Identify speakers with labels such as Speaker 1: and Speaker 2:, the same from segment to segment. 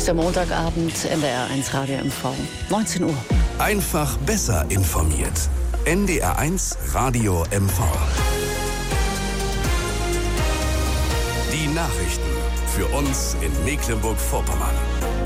Speaker 1: ist der Montagabend, NDR1 Radio MV, 19 Uhr.
Speaker 2: Einfach besser informiert. NDR1 Radio MV. Die Nachrichten für uns in Mecklenburg-Vorpommern.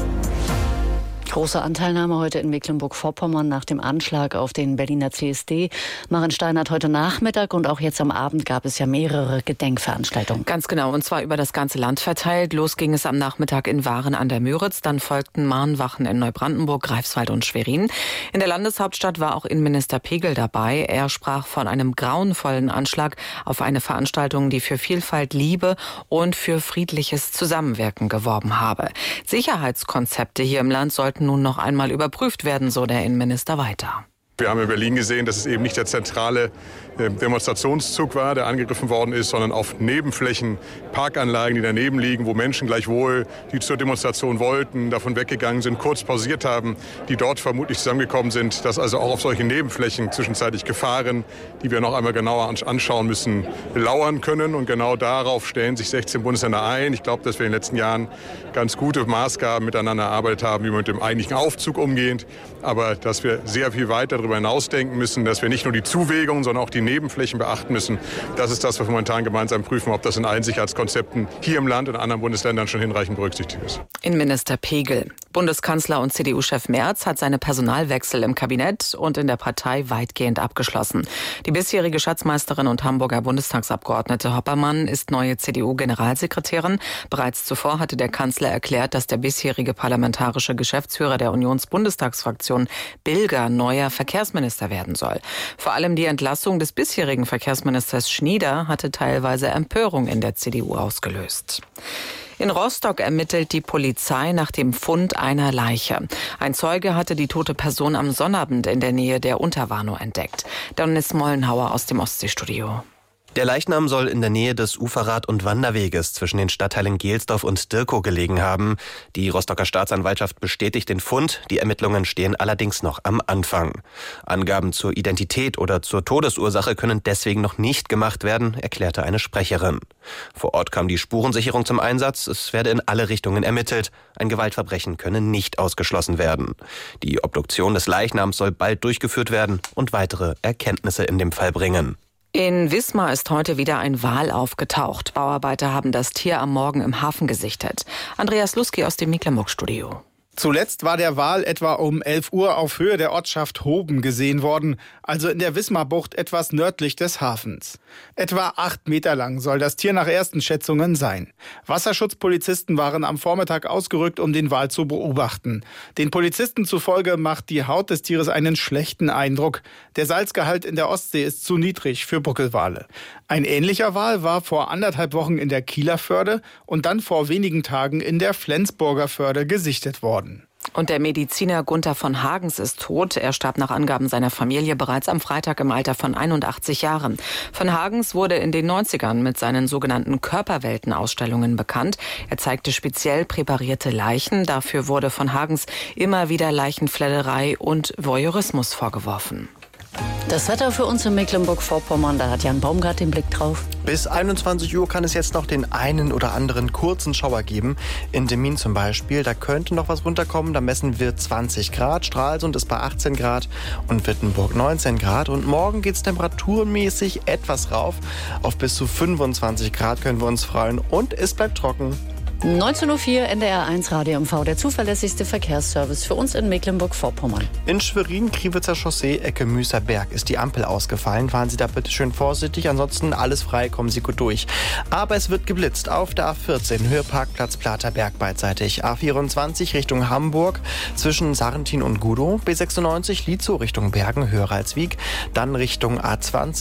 Speaker 1: Große Anteilnahme heute in Mecklenburg-Vorpommern nach dem Anschlag auf den Berliner CSD. Maren Steinert, heute Nachmittag und auch jetzt am Abend gab es ja mehrere Gedenkveranstaltungen.
Speaker 3: Ganz genau, und zwar über das ganze Land verteilt. Los ging es am Nachmittag in Waren an der Müritz, dann folgten Mahnwachen in Neubrandenburg, Greifswald und Schwerin. In der Landeshauptstadt war auch Innenminister Pegel dabei. Er sprach von einem grauenvollen Anschlag auf eine Veranstaltung, die für Vielfalt, Liebe und für friedliches Zusammenwirken geworben habe. Sicherheitskonzepte hier im Land sollten nun noch einmal überprüft werden, so der Innenminister weiter.
Speaker 4: Wir haben in Berlin gesehen, dass es eben nicht der zentrale Demonstrationszug war, der angegriffen worden ist, sondern auf Nebenflächen, Parkanlagen, die daneben liegen, wo Menschen gleichwohl, die zur Demonstration wollten, davon weggegangen sind, kurz pausiert haben, die dort vermutlich zusammengekommen sind, dass also auch auf solchen Nebenflächen zwischenzeitlich Gefahren, die wir noch einmal genauer anschauen müssen, lauern können. Und genau darauf stellen sich 16 Bundesländer ein. Ich glaube, dass wir in den letzten Jahren ganz gute Maßgaben miteinander erarbeitet haben, wie man mit dem eigentlichen Aufzug umgeht, aber dass wir sehr viel weiter darüber hinausdenken müssen, dass wir nicht nur die Zuwägungen, sondern auch die Nebenflächen beachten müssen. Das ist das, was wir momentan gemeinsam prüfen, ob das in allen Sicherheitskonzepten hier im Land und in anderen Bundesländern schon hinreichend berücksichtigt ist.
Speaker 3: Innenminister Pegel. Bundeskanzler und CDU-Chef Merz hat seine Personalwechsel im Kabinett und in der Partei weitgehend abgeschlossen. Die bisherige Schatzmeisterin und Hamburger Bundestagsabgeordnete Hoppermann ist neue CDU-Generalsekretärin. Bereits zuvor hatte der Kanzler erklärt, dass der bisherige parlamentarische Geschäftsführer der Unionsbundestagsfraktion Bilger neuer Verkehrsminister werden soll. Vor allem die Entlassung des bisherigen Verkehrsministers Schnieder hatte teilweise Empörung in der CDU ausgelöst. In Rostock ermittelt die Polizei nach dem Fund einer Leiche. Ein Zeuge hatte die tote Person am Sonnabend in der Nähe der Unterwarnow entdeckt. Dennis Mollenhauer aus dem Ostseestudio.
Speaker 5: Der Leichnam soll in der Nähe des Uferrad- und Wanderweges zwischen den Stadtteilen Gelsdorf und Dirkow gelegen haben. Die Rostocker Staatsanwaltschaft bestätigt den Fund. Die Ermittlungen stehen allerdings noch am Anfang. Angaben zur Identität oder zur Todesursache können deswegen noch nicht gemacht werden, erklärte eine Sprecherin. Vor Ort kam die Spurensicherung zum Einsatz. Es werde in alle Richtungen ermittelt. Ein Gewaltverbrechen könne nicht ausgeschlossen werden. Die Obduktion des Leichnams soll bald durchgeführt werden und weitere Erkenntnisse in dem Fall bringen.
Speaker 3: In Wismar ist heute wieder ein Wal aufgetaucht. Bauarbeiter haben das Tier am Morgen im Hafen gesichtet. Andreas Luski aus dem Mecklenburg-Studio.
Speaker 6: Zuletzt war der Wal etwa um 11 Uhr auf Höhe der Ortschaft Hoben gesehen worden, also in der Wismarbucht etwas nördlich des Hafens. Etwa 8 Meter lang soll das Tier nach ersten Schätzungen sein. Wasserschutzpolizisten waren am Vormittag ausgerückt, um den Wal zu beobachten. Den Polizisten zufolge macht die Haut des Tieres einen schlechten Eindruck. Der Salzgehalt in der Ostsee ist zu niedrig für Buckelwale. Ein ähnlicher Wal war vor 1,5 Wochen in der Kieler Förde und dann vor wenigen Tagen in der Flensburger Förde gesichtet worden.
Speaker 3: Und der Mediziner Gunther von Hagens ist tot. Er starb nach Angaben seiner Familie bereits am Freitag im Alter von 81 Jahren. Von Hagens wurde in den 90ern mit seinen sogenannten Körperweltenausstellungen bekannt. Er zeigte speziell präparierte Leichen. Dafür wurde von Hagens immer wieder Leichenfledderei und Voyeurismus vorgeworfen.
Speaker 1: Das Wetter für uns in Mecklenburg-Vorpommern, da hat Jan Baumgart den Blick drauf.
Speaker 5: Bis 21 Uhr kann es jetzt noch den einen oder anderen kurzen Schauer geben. In Demmin zum Beispiel, da könnte noch was runterkommen. Da messen wir 20 Grad. Stralsund ist bei 18 Grad und Wittenburg 19 Grad. Und morgen geht es temperaturmäßig etwas rauf. Auf bis zu 25 Grad können wir uns freuen und es bleibt trocken.
Speaker 1: 19.04 Uhr, NDR1 Radio MV, der zuverlässigste Verkehrsservice für uns in Mecklenburg-Vorpommern.
Speaker 5: In Schwerin, Kriwitzer Chaussee, Ecke Müßerberg ist die Ampel ausgefallen. Fahren Sie da bitte schön vorsichtig, ansonsten alles frei, kommen Sie gut durch. Aber es wird geblitzt auf der A14, Höhe Parkplatz Platerberg beidseitig. A24 Richtung Hamburg, zwischen Sarrentin und Gudow. B96 Lietzow Richtung Bergen, Höhe Ralswiek. Dann Richtung A20.